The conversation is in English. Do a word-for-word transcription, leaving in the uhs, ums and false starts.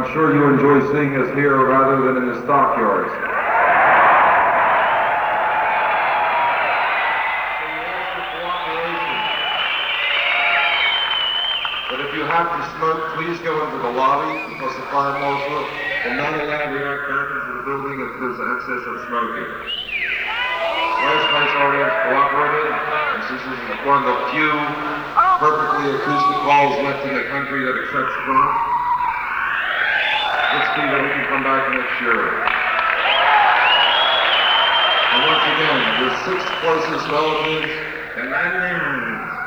I'm sure you enjoy seeing us here rather than in the stockyards. But if you have to smoke, please go into the lobby because the fire marshal will not allow the act back into the building if there's excess of smoking. Last night's audience cooperated, and since this is one of the few perfectly acoustic halls left in the country that accepts rock, let's see that we can come back next year. And once again, there's six closest relatives and their names.